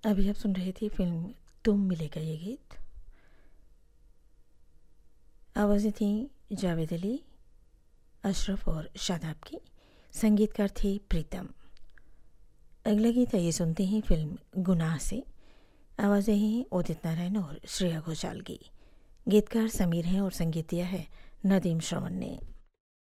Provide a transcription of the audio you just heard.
अभी आप सुन रहे थे फिल्म तुम मिले का ये गीत। आवाज़ें थी जावेद अली, अशरफ और शादाब की। संगीतकार थे प्रीतम। अगला गीत आइए सुनते हैं फिल्म गुनाह से। आवाज़ें हैं उदित नारायण और श्रेया घोषाल की। गीतकार समीर हैं और संगीत दिया है नदीम श्रवण ने।